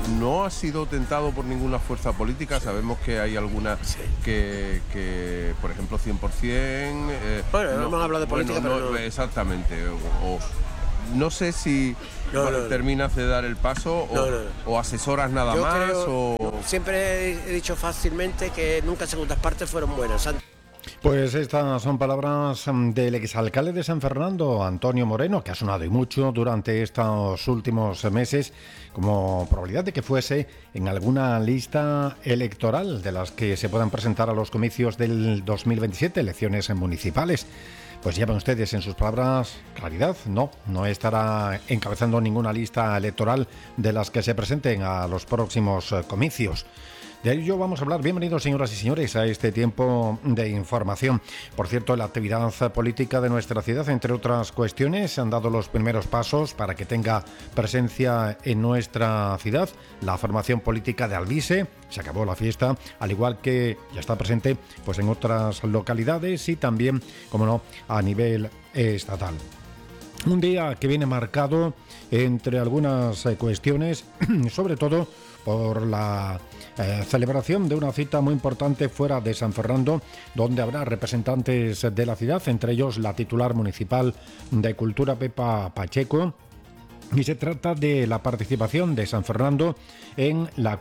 no ha sido tentado por ninguna fuerza política. Sabemos que hay algunas que, por ejemplo, 100%... bueno, no hemos hablado de política, pero no. Exactamente. No sé si terminas de dar el paso o asesoras nada más. Siempre he dicho fácilmente que nunca segundas partes fueron buenas. Pues estas son palabras del exalcalde de San Fernando, Antonio Moreno, que ha sonado y mucho durante estos últimos meses como probabilidad de que fuese en alguna lista electoral de las que se puedan presentar a los comicios del 2027, elecciones municipales. Pues llevan ustedes en sus palabras claridad, no estará encabezando ninguna lista electoral de las que se presenten a los próximos comicios. De ello vamos a hablar. Bienvenidos, señoras y señores, a este tiempo de información. Por cierto, la actividad política de nuestra ciudad, entre otras cuestiones, se han dado los primeros pasos para que tenga presencia en nuestra ciudad la formación política de Alvise. Se acabó la fiesta, al igual que ya está presente pues en otras localidades y también, como no, a nivel estatal. Un día que viene marcado entre algunas cuestiones, sobre todo por la celebración de una cita muy importante fuera de San Fernando, donde habrá representantes de la ciudad, entre ellos la titular municipal de Cultura, Pepa Pacheco. Y se trata de la participación de San Fernando en la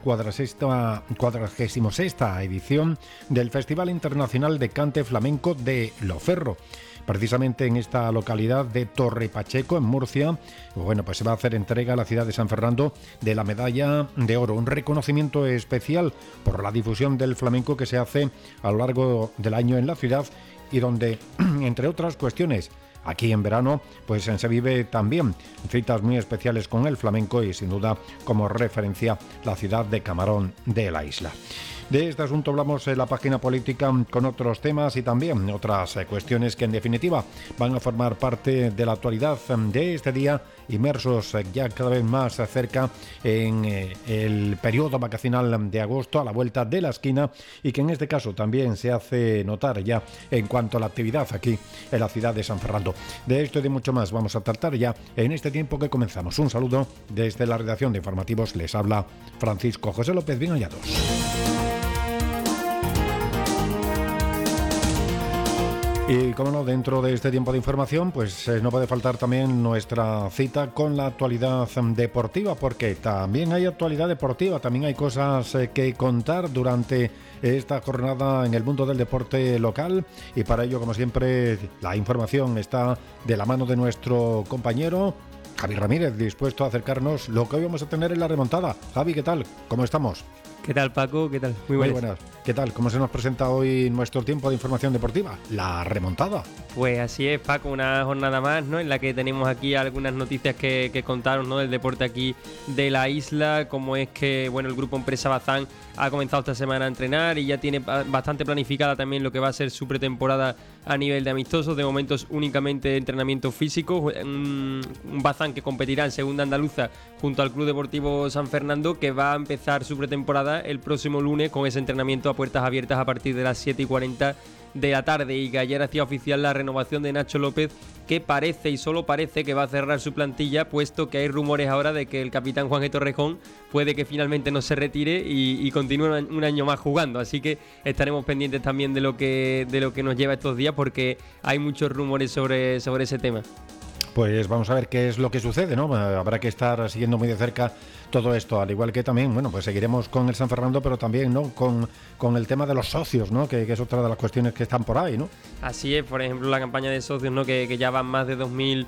46ª edición del Festival Internacional de Cante Flamenco de Loferro. Precisamente en esta localidad de Torre Pacheco, en Murcia, bueno, pues se va a hacer entrega a la ciudad de San Fernando de la medalla de oro, un reconocimiento especial por la difusión del flamenco que se hace a lo largo del año en la ciudad y donde, entre otras cuestiones, aquí en verano, pues se vive también citas muy especiales con el flamenco y sin duda como referencia la ciudad de Camarón de la Isla. De este asunto hablamos en la página política con otros temas y también otras cuestiones que en definitiva van a formar parte de la actualidad de este día, inmersos ya cada vez más cerca en el periodo vacacional de agosto a la vuelta de la esquina y que en este caso también se hace notar ya en cuanto a la actividad aquí en la ciudad de San Fernando. De esto y de mucho más vamos a tratar ya en este tiempo que comenzamos. Un saludo desde la redacción de Informativos, les habla Francisco José López, bien hallados. Y como no, dentro de este tiempo de información, pues no puede faltar también nuestra cita con la actualidad deportiva, porque también hay actualidad deportiva, también hay cosas que contar durante esta jornada en el mundo del deporte local y para ello, como siempre, la información está de la mano de nuestro compañero Javi Ramírez, dispuesto a acercarnos lo que hoy vamos a tener en la remontada. Javi, ¿qué tal? ¿Cómo estamos? ¿Qué tal, Paco? ¿Qué tal? Muy buenas. ¿Qué tal? ¿Cómo se nos presenta hoy nuestro tiempo de información deportiva? La remontada. Pues así es, Paco, una jornada más, ¿no? En la que tenemos aquí algunas noticias que contaros, ¿no? Del deporte aquí de la isla, como es que, bueno, el grupo Empresa Bazán ha comenzado esta semana a entrenar y ya tiene bastante planificada también lo que va a ser su pretemporada a nivel de amistosos. De momento es únicamente entrenamiento físico. Un Bazán que competirá en segunda andaluza junto al Club Deportivo San Fernando, que va a empezar su pretemporada el próximo lunes con ese entrenamiento a puertas abiertas a partir de las 7:40 de la tarde, y que ayer hacía oficial la renovación de Nacho López, que parece y solo parece que va a cerrar su plantilla, puesto que hay rumores ahora de que el capitán Juan G. Torrejón puede que finalmente no se retire y continúe un año más jugando, así que estaremos pendientes también de lo que nos lleva estos días, porque hay muchos rumores sobre ese tema. Pues vamos a ver qué es lo que sucede, ¿no? Habrá que estar siguiendo muy de cerca todo esto, al igual que también, bueno, pues seguiremos con el San Fernando, pero también, ¿no? Con el tema de los socios, ¿no? Que es otra de las cuestiones que están por ahí, ¿no? Así es, por ejemplo, la campaña de socios, ¿no? Que ya van más de 2.000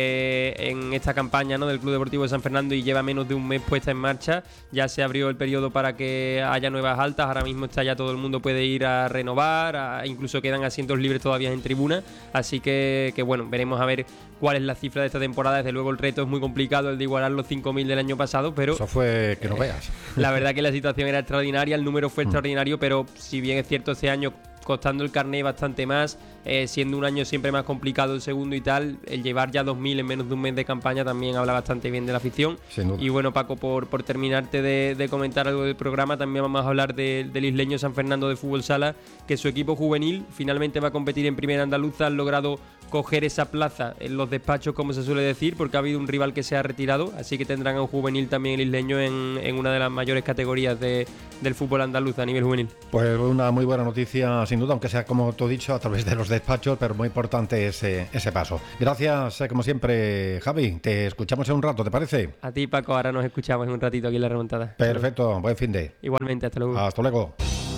en esta campaña, ¿no? Del Club Deportivo de San Fernando, y lleva menos de un mes puesta en marcha. Ya se abrió el periodo para que haya nuevas altas. Ahora mismo está ya todo el mundo puede ir a renovar, incluso quedan asientos libres todavía en tribuna. Así que bueno, veremos a ver cuál es la cifra de esta temporada. Desde luego el reto es muy complicado, el de igualar los 5.000 del año pasado, pero eso fue que no veas. La verdad que la situación era extraordinaria, el número fue extraordinario, pero si bien es cierto, este año costando el carné bastante más, siendo un año siempre más complicado el segundo y tal, el llevar ya 2.000 en menos de un mes de campaña también habla bastante bien de la afición. Y bueno, Paco, por terminarte de comentar algo del programa, también vamos a hablar del isleño San Fernando de Fútbol Sala, que su equipo juvenil finalmente va a competir en Primera Andaluza. Han logrado coger esa plaza en los despachos, como se suele decir, porque ha habido un rival que se ha retirado, así que tendrán a un juvenil también el isleño en una de las mayores categorías del fútbol andaluz a nivel juvenil. Pues una muy buena noticia, sin duda, aunque sea, como tú has dicho, a través de los despachos, pero muy importante ese paso. Gracias, como siempre, Javi. Te escuchamos en un rato, ¿te parece? A ti, Paco, ahora nos escuchamos en un ratito aquí en La Remontada. Perfecto, buen fin de. Igualmente, hasta luego. Hasta luego.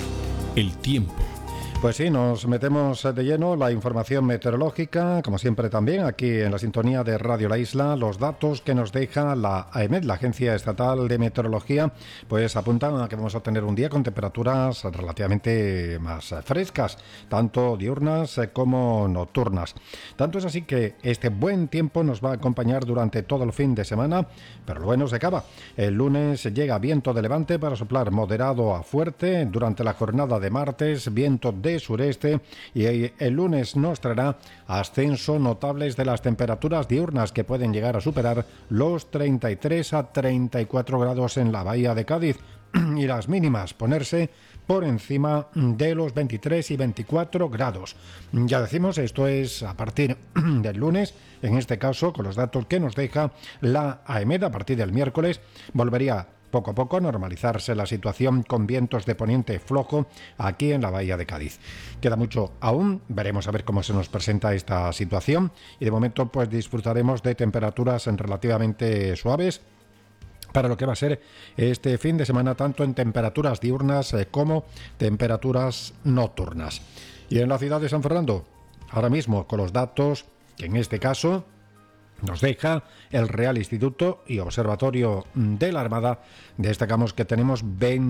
El tiempo. Pues sí, nos metemos de lleno la información meteorológica, como siempre también aquí en la sintonía de Radio La Isla. Los datos que nos deja la AEMET, la Agencia Estatal de Meteorología, pues apuntan a que vamos a tener un día con temperaturas relativamente más frescas, tanto diurnas como nocturnas. Tanto es así que este buen tiempo nos va a acompañar durante todo el fin de semana, pero lo bueno se acaba. El lunes llega viento de levante para soplar moderado a fuerte. Durante la jornada de martes, viento de sureste, y el lunes nos traerá ascenso notables de las temperaturas diurnas, que pueden llegar a superar los 33 a 34 grados en la bahía de Cádiz, y las mínimas ponerse por encima de los 23 y 24 grados. Ya decimos, esto es a partir del lunes, en este caso con los datos que nos deja la AEMET. A partir del miércoles volvería poco a poco a normalizarse la situación con vientos de poniente flojo aquí en la bahía de Cádiz. Queda mucho aún, veremos a ver cómo se nos presenta esta situación, y de momento pues disfrutaremos de temperaturas relativamente suaves para lo que va a ser este fin de semana, tanto en temperaturas diurnas como temperaturas nocturnas. Y en la ciudad de San Fernando, ahora mismo con los datos que en este caso nos deja el Real Instituto y Observatorio de la Armada, destacamos que tenemos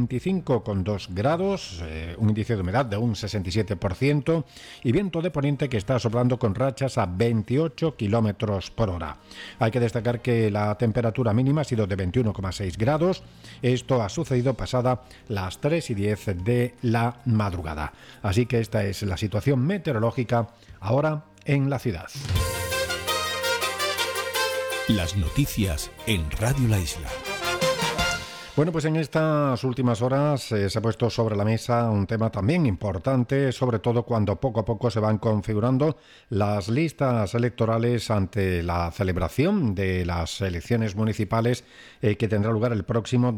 25,2 grados, un índice de humedad de un 67% y viento de poniente que está soplando con rachas a 28 kilómetros por hora. Hay que destacar que la temperatura mínima ha sido de 21,6 grados. Esto ha sucedido pasada las 3:10 de la madrugada. Así que esta es la situación meteorológica ahora en la ciudad. Las noticias en Radio La Isla. Bueno, pues en estas últimas horas se ha puesto sobre la mesa un tema también importante, sobre todo cuando poco a poco se van configurando las listas electorales ante la celebración de las elecciones municipales que tendrá lugar el próximo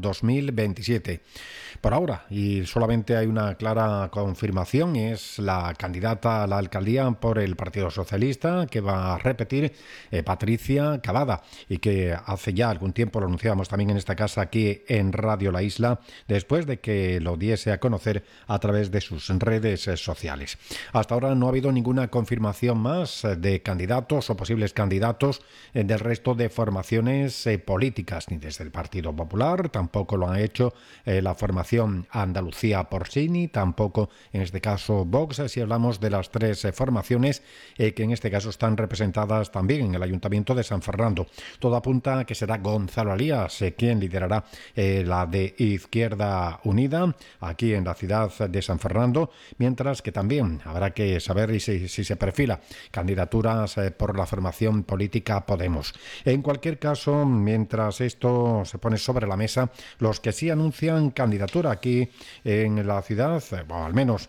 2027. Por ahora, y solamente hay una clara confirmación, y es la candidata a la alcaldía por el Partido Socialista, que va a repetir, Patricia Cavada, y que hace ya algún tiempo lo anunciábamos también en esta casa aquí en Radio La Isla, después de que lo diese a conocer a través de sus redes sociales. Hasta ahora no ha habido ninguna confirmación más de candidatos o posibles candidatos del resto de formaciones políticas, ni desde el Partido Popular, tampoco lo ha hecho la formación Andalucía Porcini, tampoco en este caso Vox, si hablamos de las tres formaciones que en este caso están representadas también en el Ayuntamiento de San Fernando. Todo apunta a que será Gonzalo Alías quien liderará la de Izquierda Unida aquí en la ciudad de San Fernando, mientras que también habrá que saber si se perfila candidaturas por la formación política Podemos. En cualquier caso, mientras esto se pone sobre la mesa, los que sí anuncian candidatura aquí en la ciudad, o al menos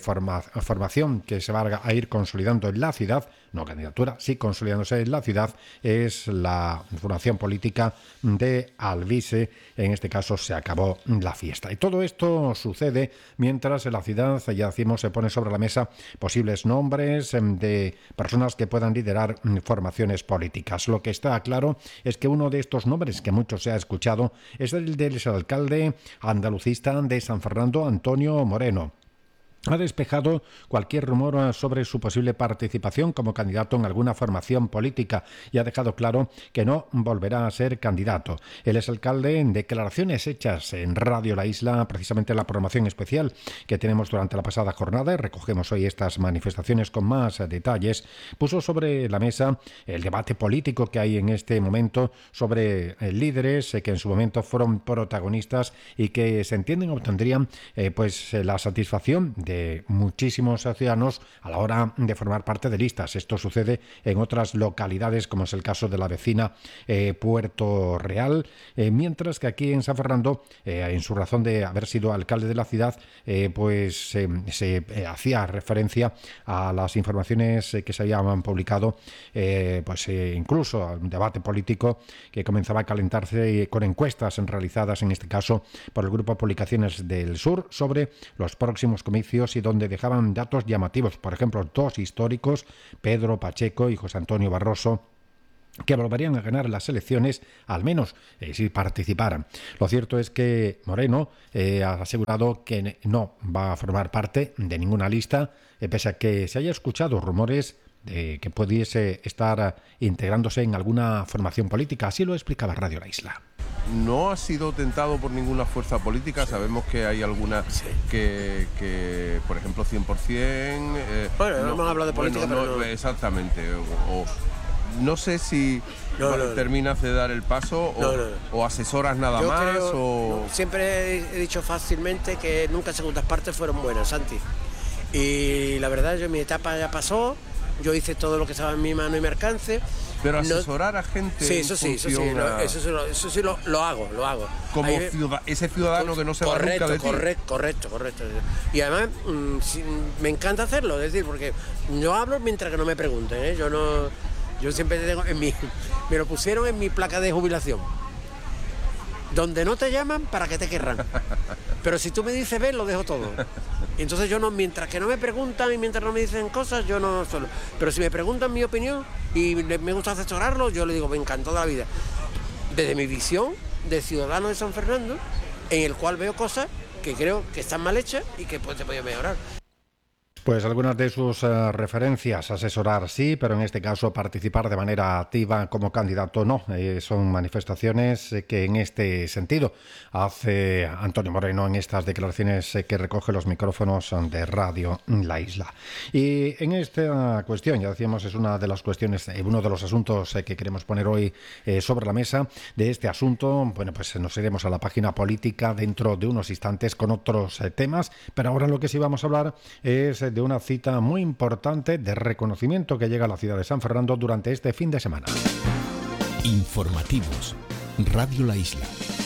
formación que se va a ir consolidando en la ciudad, no candidatura, sí consolidándose en la ciudad, es la formación política de Alvise. En este caso se acabó la fiesta. Y todo esto sucede mientras en la ciudad, ya decimos, se pone sobre la mesa posibles nombres de personas que puedan liderar formaciones políticas. Lo que está claro es que uno de estos nombres que mucho se ha escuchado es el del alcalde andalucista de San Fernando, Antonio Moreno. Ha despejado cualquier rumor sobre su posible participación como candidato en alguna formación política y ha dejado claro que no volverá a ser candidato. El exalcalde, en declaraciones hechas en Radio La Isla, precisamente en la programación especial que tenemos durante la pasada jornada, y recogemos hoy estas manifestaciones con más detalles, puso sobre la mesa el debate político que hay en este momento sobre líderes que en su momento fueron protagonistas y que se entienden obtendrían la satisfacción de de muchísimos ciudadanos a la hora de formar parte de listas. Esto sucede en otras localidades, como es el caso de la vecina Puerto Real, mientras que aquí en San Fernando, en su razón de haber sido alcalde de la ciudad, se hacía referencia a las informaciones que se habían publicado, incluso a un debate político que comenzaba a calentarse con encuestas realizadas, en este caso, por el Grupo Publicaciones del Sur sobre los próximos comicios y donde dejaban datos llamativos. Por ejemplo, dos históricos, Pedro Pacheco y José Antonio Barroso, que volverían a ganar las elecciones, al menos si participaran. Lo cierto es que Moreno ha asegurado que no va a formar parte de ninguna lista, pese a que se haya escuchado rumores de que pudiese estar integrándose en alguna formación política. Así lo explicaba Radio La Isla. No ha sido tentado por ninguna fuerza política. Sabemos que hay algunas que, por ejemplo, 100%... no hemos hablado de política, pero no. Exactamente. No sé si terminas de dar el paso o asesoras nada más. Siempre he dicho fácilmente que nunca segundas partes fueron buenas, Santi. Y la verdad, mi etapa ya pasó. Yo hice todo lo que estaba en mi mano y mi alcance. Pero asesorar a gente... Sí, eso sí lo hago. Como ese ciudadano que no se va nunca de ti. Correcto. Y además me encanta hacerlo, es decir, porque yo hablo mientras que no me pregunten, Yo siempre tengo me lo pusieron en mi placa de jubilación. Donde no te llaman, ¿para qué te querrán? Pero si tú me dices ven, lo dejo todo. Y entonces yo no, mientras que no me preguntan y mientras no me dicen cosas, yo no suelo. Pero si me preguntan mi opinión y me gusta asesorarlo, yo le digo, me encantó la vida. Desde mi visión de ciudadano de San Fernando, en el cual veo cosas que creo que están mal hechas y que se pueden mejorar. Pues algunas de sus referencias, asesorar sí, pero en este caso participar de manera activa como candidato no. Son manifestaciones que en este sentido hace Antonio Moreno en estas declaraciones que recoge los micrófonos de Radio La Isla. Y en esta cuestión, ya decíamos, es una de las cuestiones, uno de los asuntos que queremos poner hoy sobre la mesa. De este asunto, bueno, pues nos iremos a la página política dentro de unos instantes con otros temas, pero ahora lo que sí vamos a hablar es de una cita muy importante de reconocimiento que llega a la ciudad de San Fernando durante este fin de semana. Informativos, Radio La Isla.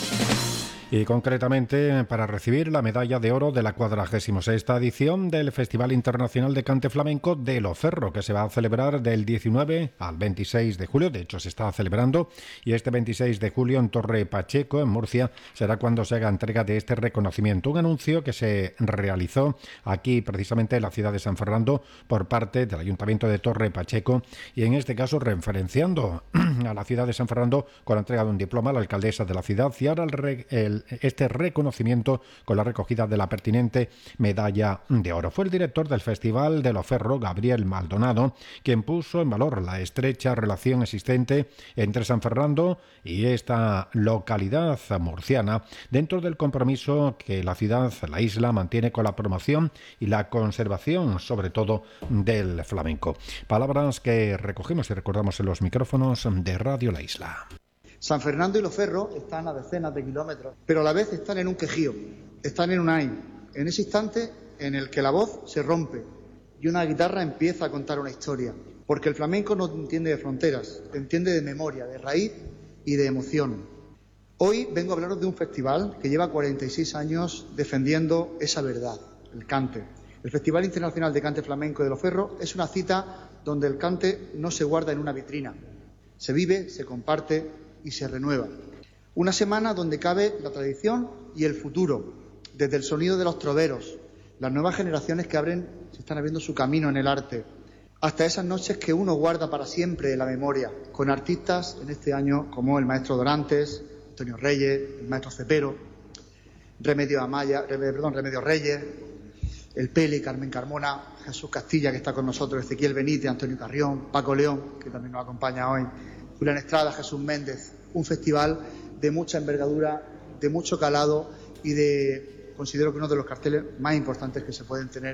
Y concretamente para recibir la medalla de oro de la 46ª edición del Festival Internacional de Cante Flamenco de Loferro, que se va a celebrar del 19 al 26 de julio. De hecho, se está celebrando, y este 26 de julio en Torre Pacheco, en Murcia, será cuando se haga entrega de este reconocimiento. Un anuncio que se realizó aquí, precisamente en la ciudad de San Fernando, por parte del Ayuntamiento de Torre Pacheco, y en este caso referenciando a la ciudad de San Fernando con la entrega de un diploma a la alcaldesa de la ciudad, y ahora este reconocimiento con la recogida de la pertinente medalla de oro. Fue el director del Festival de Loferro, Gabriel Maldonado, quien puso en valor la estrecha relación existente entre San Fernando y esta localidad murciana dentro del compromiso que la ciudad, la isla, mantiene con la promoción y la conservación, sobre todo, del flamenco. Palabras que recogimos y recordamos en los micrófonos de Radio La Isla. San Fernando y Loferro están a decenas de kilómetros, pero a la vez están en un quejío, están en un AIM, en ese instante en el que la voz se rompe y una guitarra empieza a contar una historia, porque el flamenco no entiende de fronteras, entiende de memoria, de raíz y de emoción. Hoy vengo a hablaros de un festival que lleva 46 años defendiendo esa verdad, el cante. El Festival Internacional de Cante Flamenco de Loferro es una cita donde el cante no se guarda en una vitrina, se vive, se comparte y se renueva. Una semana donde cabe la tradición y el futuro, desde el sonido de los troveros, las nuevas generaciones que se están abriendo su camino en el arte, hasta esas noches que uno guarda para siempre en la memoria, con artistas en este año como el maestro Dorantes, Antonio Reyes, el maestro Cepero, Remedio Reyes, el Peli, Carmen Carmona, Jesús Castilla, que está con nosotros, Ezequiel Benítez, Antonio Carrión, Paco León, que también nos acompaña hoy, Julián Estrada, Jesús Méndez. Un festival de mucha envergadura, de mucho calado y considero que uno de los carteles más importantes que se pueden tener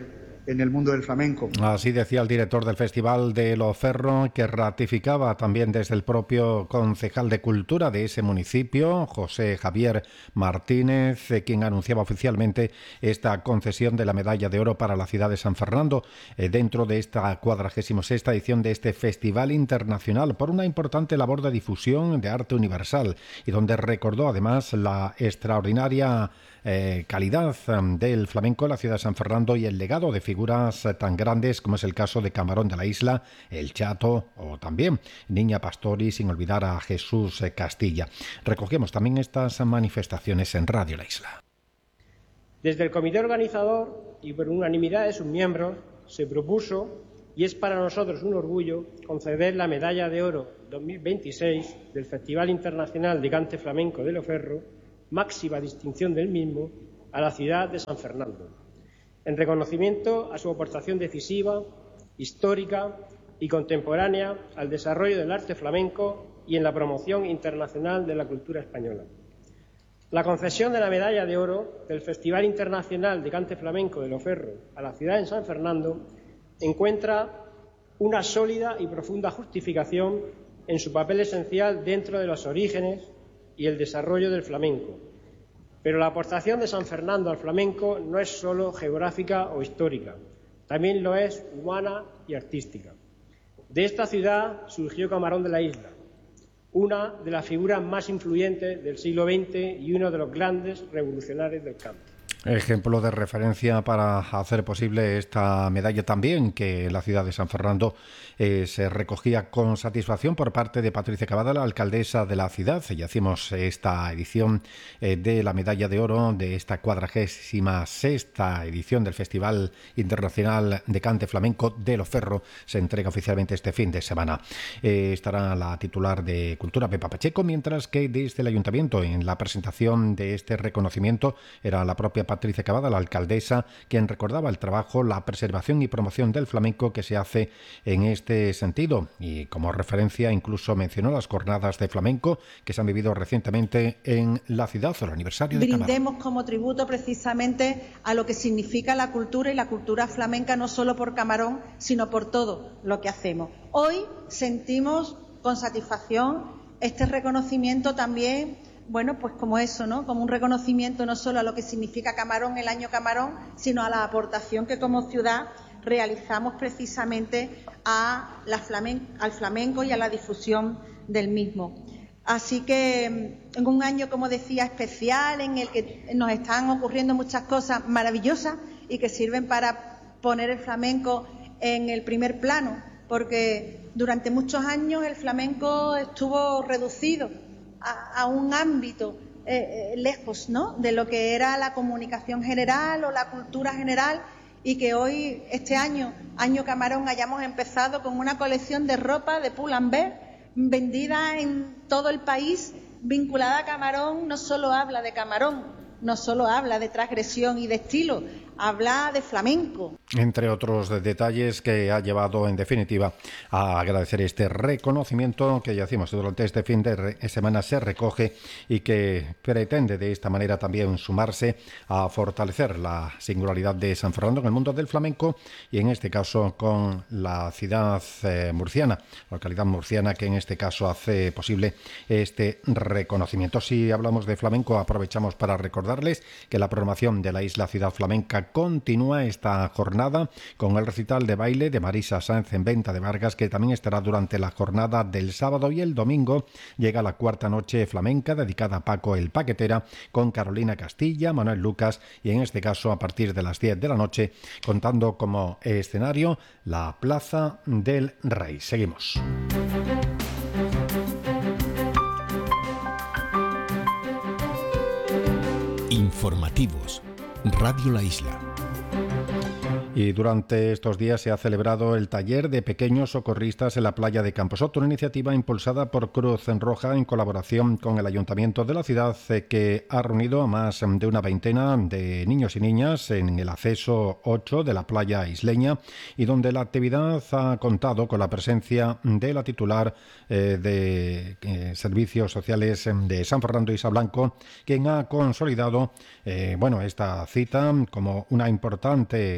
en el mundo del flamenco. Así decía el director del Festival de Loferro, que ratificaba también desde el propio concejal de Cultura de ese municipio, José Javier Martínez, quien anunciaba oficialmente esta concesión de la medalla de oro para la ciudad de San Fernando dentro de esta 46ª edición de este Festival Internacional por una importante labor de difusión de arte universal y donde recordó además la extraordinaria calidad del flamenco en la ciudad de San Fernando y el legado de figuras tan grandes como es el caso de Camarón de la Isla, El Chato o también Niña Pastori, sin olvidar a Jesús Castilla. Recogemos también estas manifestaciones en Radio La Isla. Desde el comité organizador y por unanimidad de sus miembros se propuso, y es para nosotros un orgullo, conceder la Medalla de Oro 2026 del Festival Internacional de Cante Flamenco de Loferro, máxima distinción del mismo, a la ciudad de San Fernando, en reconocimiento a su aportación decisiva, histórica y contemporánea al desarrollo del arte flamenco y en la promoción internacional de la cultura española. La concesión de la Medalla de Oro del Festival Internacional de Cante Flamenco de Loferro a la ciudad de San Fernando encuentra una sólida y profunda justificación en su papel esencial dentro de los orígenes y el desarrollo del flamenco. Pero la aportación de San Fernando al flamenco no es solo geográfica o histórica, también lo es humana y artística. De esta ciudad surgió Camarón de la Isla, una de las figuras más influyentes del siglo XX y uno de los grandes revolucionarios del canto. Ejemplo de referencia para hacer posible esta medalla también, que en la ciudad de San Fernando se recogía con satisfacción por parte de Patricia Cavada, la alcaldesa de la ciudad. Y hacemos esta edición de la medalla de oro de esta 46ª edición del Festival Internacional de Cante Flamenco de Loferro. Se entrega oficialmente este fin de semana. Estará la titular de Cultura, Pepa Pacheco, mientras que desde el Ayuntamiento, en la presentación de este reconocimiento, era la propia Patricia Cavada, la alcaldesa, quien recordaba el trabajo, la preservación y promoción del flamenco que se hace en este sentido. Y como referencia incluso mencionó las jornadas de flamenco que se han vivido recientemente en la ciudad, o el aniversario de Camarón. Brindemos como tributo precisamente a lo que significa la cultura y la cultura flamenca, no solo por Camarón, sino por todo lo que hacemos. Hoy sentimos con satisfacción este reconocimiento también, bueno, pues como eso, ¿no? Como un reconocimiento no solo a lo que significa Camarón, el año Camarón, sino a la aportación que como ciudad realizamos precisamente al flamenco y a la difusión del mismo. Así que en un año, como decía, especial, en el que nos están ocurriendo muchas cosas maravillosas y que sirven para poner el flamenco en el primer plano, porque durante muchos años el flamenco estuvo reducido a un ámbito lejos, ¿no?, de lo que era la comunicación general o la cultura general, y que hoy, este año Camarón, hayamos empezado con una colección de ropa de Pull&Bear vendida en todo el país, vinculada a Camarón. No solo habla de Camarón, no solo habla de transgresión y de estilo, habla de flamenco. Entre otros detalles que ha llevado, en definitiva, a agradecer este reconocimiento que ya decimos durante este fin de semana se recoge y que pretende de esta manera también sumarse a fortalecer la singularidad de San Fernando en el mundo del flamenco y en este caso con la ciudad murciana, la localidad murciana que en este caso hace posible este reconocimiento. Si hablamos de flamenco, aprovechamos para recordarles que la programación de la Isla Ciudad Flamenca continúa esta jornada con el recital de baile de Marisa Sáenz en Venta de Vargas, que también estará durante la jornada del sábado, y el domingo llega la cuarta noche flamenca dedicada a Paco el Paquetera con Carolina Castilla, Manuel Lucas y en este caso a partir de las 10 de la noche contando como escenario la Plaza del Rey. Seguimos. Informativos. Radio La Isla. Y durante estos días se ha celebrado el taller de pequeños socorristas en la playa de Camposoto, una iniciativa impulsada por Cruz Roja en colaboración con el Ayuntamiento de la ciudad, que ha reunido a más de una veintena de niños y niñas en el acceso 8 de la playa isleña, y donde la actividad ha contado con la presencia de la titular de Servicios Sociales de San Fernando, Isa Blanco, quien ha consolidado esta cita como una importante cuestión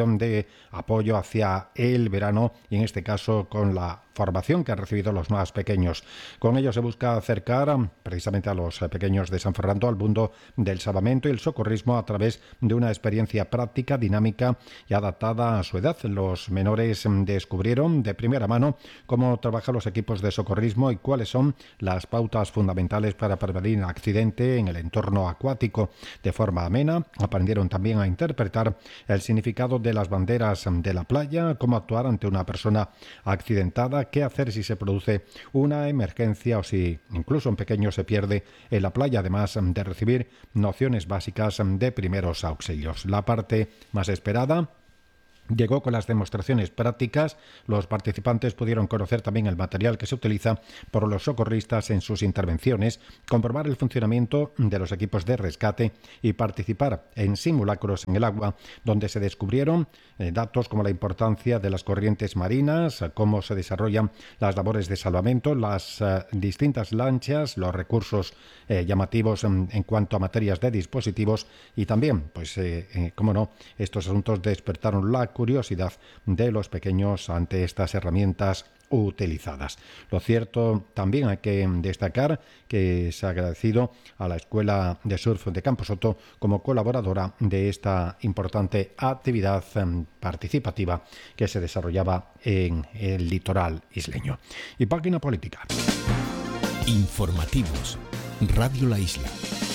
acción de apoyo hacia el verano y en este caso con la formación que han recibido los más pequeños. Con ello se busca acercar precisamente a los pequeños de San Fernando al mundo del salvamento y el socorrismo a través de una experiencia práctica, dinámica y adaptada a su edad. Los menores descubrieron de primera mano cómo trabajan los equipos de socorrismo y cuáles son las pautas fundamentales para prevenir un accidente en el entorno acuático. De forma amena, aprendieron también a interpretar el significado de las banderas de la playa, cómo actuar ante una persona accidentada, qué hacer si se produce una emergencia o si incluso un pequeño se pierde en la playa, además de recibir nociones básicas de primeros auxilios. La parte más esperada llegó con las demostraciones prácticas. Los participantes pudieron conocer también el material que se utiliza por los socorristas en sus intervenciones, comprobar el funcionamiento de los equipos de rescate y participar en simulacros en el agua, donde se descubrieron datos como la importancia de las corrientes marinas, cómo se desarrollan las labores de salvamento, las distintas lanchas, los recursos llamativos en cuanto a materias de dispositivos y también, cómo no, estos asuntos despertaron la curiosidad de los pequeños ante estas herramientas utilizadas. Lo cierto, también hay que destacar que se ha agradecido a la Escuela de Surf de Camposoto como colaboradora de esta importante actividad participativa que se desarrollaba en el litoral isleño. Y página política. Informativos. Radio La Isla.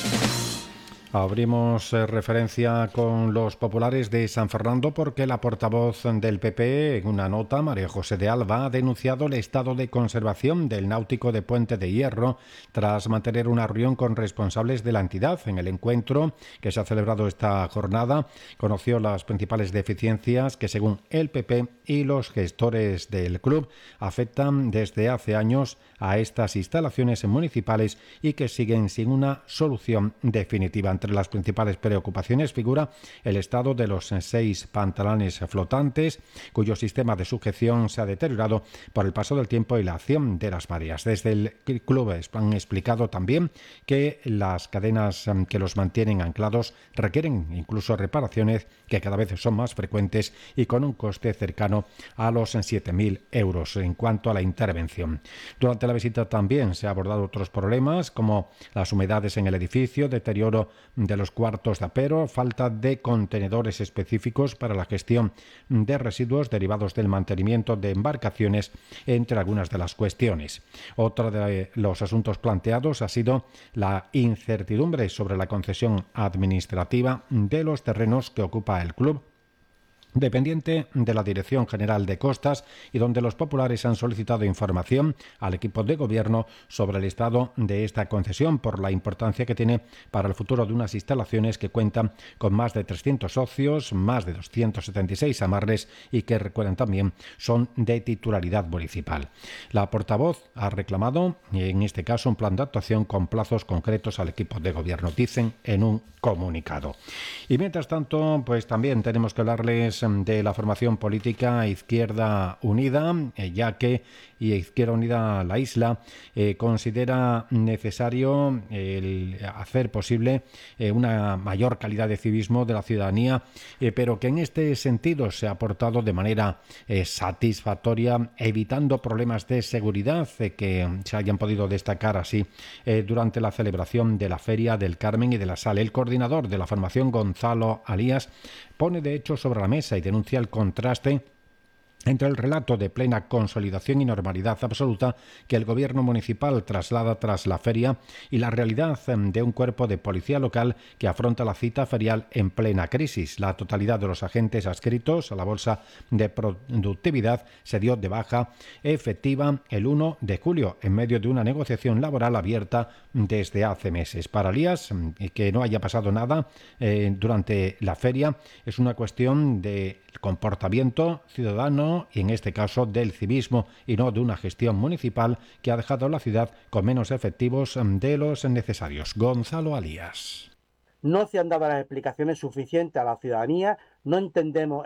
Abrimos referencia con los populares de San Fernando porque la portavoz del PP, en una nota, María José de Alba, ha denunciado el estado de conservación del náutico de Puente de Hierro tras mantener una reunión con responsables de la entidad. En el encuentro que se ha celebrado esta jornada, conoció las principales deficiencias que, según el PP y los gestores del club, afectan desde hace años a estas instalaciones municipales y que siguen sin una solución definitiva. Entre las principales preocupaciones figura el estado de los 6 pantalanes flotantes, cuyo sistema de sujeción se ha deteriorado por el paso del tiempo y la acción de las mareas. Desde el club han explicado también que las cadenas que los mantienen anclados requieren incluso reparaciones que cada vez son más frecuentes y con un coste cercano a los 7.000 euros en cuanto a la intervención. Durante la visita también se han abordado otros problemas como las humedades en el edificio, deterioro de los cuartos de apero, falta de contenedores específicos para la gestión de residuos derivados del mantenimiento de embarcaciones, entre algunas de las cuestiones. Otro de los asuntos planteados ha sido la incertidumbre sobre la concesión administrativa de los terrenos que ocupa el club, dependiente de la Dirección General de Costas, y donde los populares han solicitado información al equipo de gobierno sobre el estado de esta concesión por la importancia que tiene para el futuro de unas instalaciones que cuentan con más de 300 socios, más de 276 amarres y que, recuerden también, son de titularidad municipal. La portavoz ha reclamado, en este caso, un plan de actuación con plazos concretos al equipo de gobierno, dicen en un comunicado. Y mientras tanto, pues también tenemos que hablarles de la formación política Izquierda Unida, ya que Izquierda Unida La Isla considera necesario hacer posible una mayor calidad de civismo de la ciudadanía, pero que en este sentido se ha aportado de manera satisfactoria, evitando problemas de seguridad que se hayan podido destacar así durante la celebración de la Feria del Carmen y de la Sal. El coordinador de la formación, Gonzalo Alías, pone de hecho sobre la mesa y denuncia el contraste entre el relato de plena consolidación y normalidad absoluta que el gobierno municipal traslada tras la feria y la realidad de un cuerpo de policía local que afronta la cita ferial en plena crisis. La totalidad de los agentes adscritos a la bolsa de productividad se dio de baja efectiva el 1 de julio en medio de una negociación laboral abierta desde hace meses. Para Alías, que no haya pasado nada durante la feria es una cuestión de comportamiento ciudadano y en este caso del civismo y no de una gestión municipal que ha dejado a la ciudad con menos efectivos de los necesarios. Gonzalo Alías. No se han dado las explicaciones suficientes a la ciudadanía, no entendemos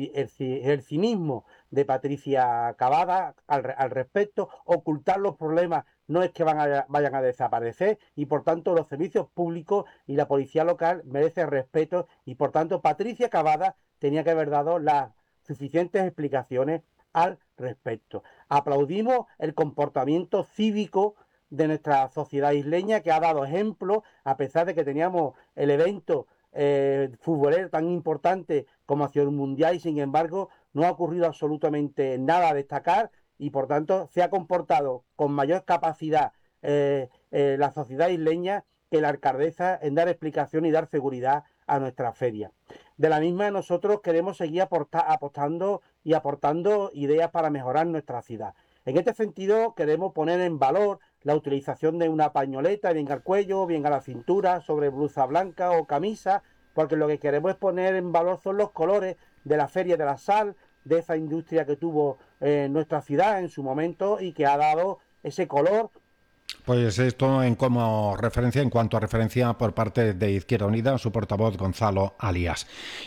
el cinismo de Patricia Cavada al respecto, ocultar los problemas no es que vayan a desaparecer, y por tanto los servicios públicos y la policía local merecen respeto, y por tanto Patricia Cavada tenía que haber dado las suficientes explicaciones al respecto. Aplaudimos el comportamiento cívico de nuestra sociedad isleña, que ha dado ejemplo, a pesar de que teníamos el evento futbolero tan importante como ha sido el Mundial, y sin embargo no ha ocurrido absolutamente nada a destacar, y por tanto se ha comportado con mayor capacidad la sociedad isleña que la alcaldesa en dar explicación y dar seguridad a nuestra feria. De la misma, nosotros queremos seguir apostando y aportando ideas para mejorar nuestra ciudad. En este sentido, queremos poner en valor la utilización de una pañoleta, bien al cuello, bien a la cintura, sobre blusa blanca o camisa, porque lo que queremos es poner en valor son los colores de la Feria de la Sal, de esa industria que tuvo nuestra ciudad en su momento y que ha dado ese color. Pues esto en cuanto a referencia por parte de Izquierda Unida, su portavoz Gonzalo Alias.